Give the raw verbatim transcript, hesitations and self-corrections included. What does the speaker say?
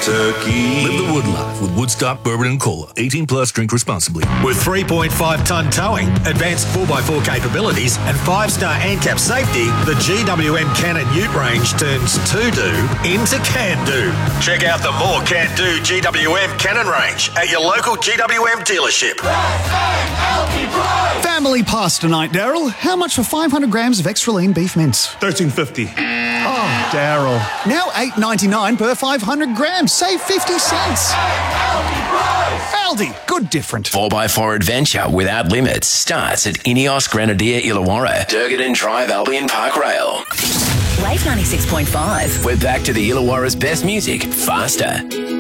turkey. Live the Wood life with Woodstock Bourbon and Cola. eighteen plus, drink responsibly. With three point five tonne towing, advanced four by four capabilities and five star ANCAP safety, the G W M Cannon Ute range turns to-do into can-do. Check out the more can-do G W M Cannon range at your local G W M dealership. Family pasta night, Daryl. How much for five hundred grams of extra lean beef mince? thirteen fifty. Oh, Daryl. Now eight ninety-nine per five hundred grams. Save fifty cents. Aldi, good different. four by four adventure without limits starts at Ineos Grenadier Illawarra, Durgadon Drive Albion Park Rail. Wave ninety-six point five. We're back to the Illawarra's best music, faster.